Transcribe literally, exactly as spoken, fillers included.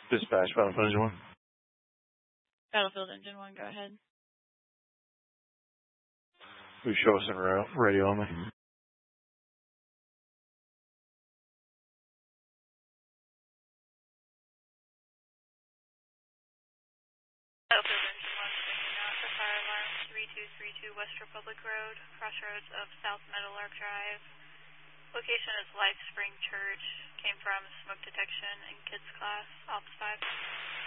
Dispatch, Battlefield Engine one. Battlefield Engine one, go ahead. Will you show us in radio on me? Battlefield Engine one, speaking out for fire alarm three two three two West Republic Road, crossroads of South Meadowlark Drive. Location is Life Spring Church. Came from smoke detection in kids class, Ops five.